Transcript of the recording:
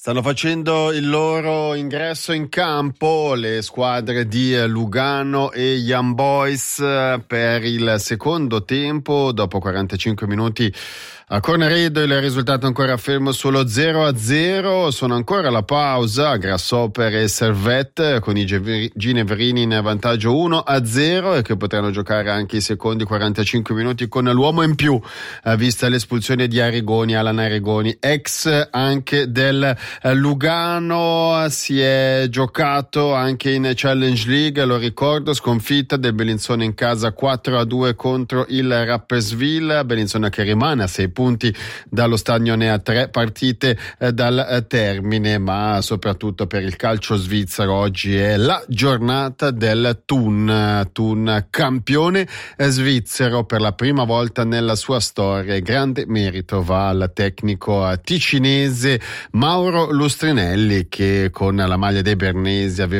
Stanno facendo il loro ingresso in campo le squadre di Lugano e Young Boys per il secondo tempo. Dopo 45 minuti a Corneredo il risultato ancora fermo sullo 0-0. Sono ancora alla pausa Grasshopper e Servette con i Gineverini in vantaggio 1-0 e che potranno giocare anche i secondi 45 minuti con l'uomo in più, vista l'espulsione di Arrigoni, Alan Arrigoni, ex anche del Lugano. Si è giocato anche in Challenge League, lo ricordo, sconfitta del Bellinzona in casa 4-2 contro il Rapperswil. Bellinzona che rimane a 6 punti dallo Stadione a 3 partite dal termine, ma soprattutto per il calcio svizzero oggi è la giornata del Thun campione svizzero per la prima volta nella sua storia. Grande merito va al tecnico ticinese Mauro Lustrinelli, che con la maglia dei bernesi aveva